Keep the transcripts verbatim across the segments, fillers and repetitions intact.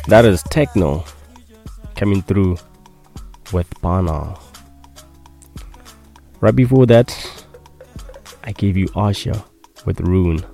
That is Techno coming through with Bana. Right before that, I gave you Asha with Rune.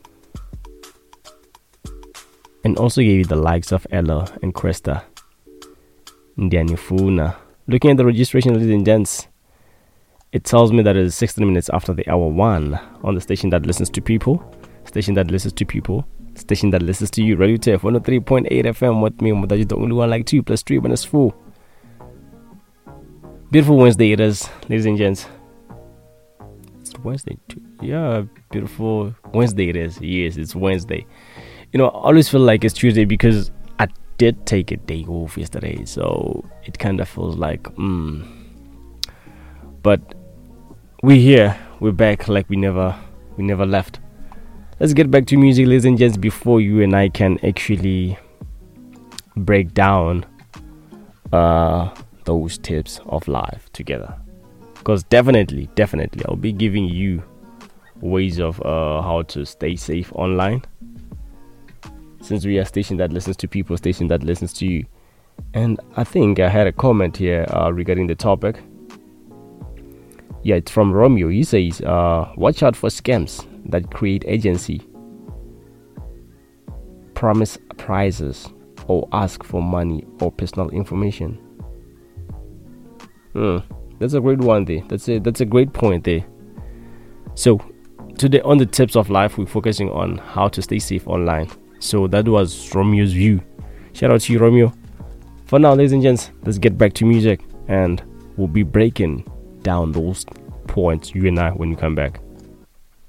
And also gave you the likes of Ella and Krista. Ndianifuna. Looking at the registration, ladies and gents, it tells me that it is sixteen minutes after the hour one on the station that listens to people, station that listens to people, station that listens to you. Radio T F one oh three point eight F M with me, Mutaji, the only one like two plus three minus four. Beautiful Wednesday it is, ladies and gents. It's Wednesday too. Yeah, beautiful Wednesday it is. Yes, it's Wednesday. You know, I always feel like it's Tuesday because I did take a day off yesterday, so it kind of feels like, hmm. But we're here, we're back like we never, we never left. Let's get back to music, ladies and gents, before you and I can actually break down uh, those tips of life together. Because definitely, definitely, I'll be giving you ways of uh, how to stay safe online. Since we are a station that listens to people, station that listens to you. And I think I had a comment here uh, regarding the topic. Yeah, it's from Romeo. He says, uh, watch out for scams that create agency, promise prizes, or ask for money or personal information. Hmm, that's a great one there. That's a, that's a great point there. So, today on the tips of life, we're focusing on how to stay safe online. So that was Romeo's view. Shout out to you, Romeo. For now, ladies and gents, let's get back to music, and we'll be breaking down those points, you and I, when you come back.